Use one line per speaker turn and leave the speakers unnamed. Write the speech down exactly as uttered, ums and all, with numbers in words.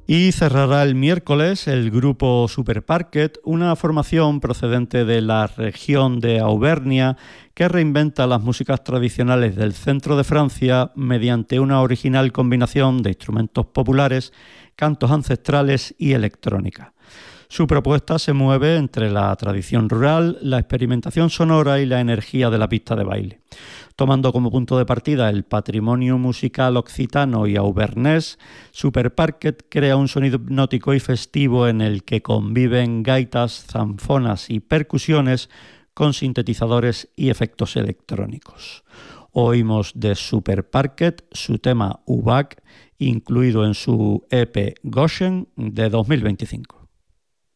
Y cerrará el miércoles el grupo Superparket, una formación procedente de la región de Auvernia que reinventa las músicas tradicionales del centro de Francia mediante una original combinación de instrumentos populares, cantos ancestrales y electrónica. Su propuesta se mueve entre la tradición rural, la experimentación sonora y la energía de la pista de baile. Tomando como punto de partida el patrimonio musical occitano y auvernés, Superparket crea un sonido hipnótico y festivo en el que conviven gaitas, zanfonas y percusiones con sintetizadores y efectos electrónicos. Oímos de Superparket su tema U B A C, incluido en su E P Goshen de dos mil veinticinco.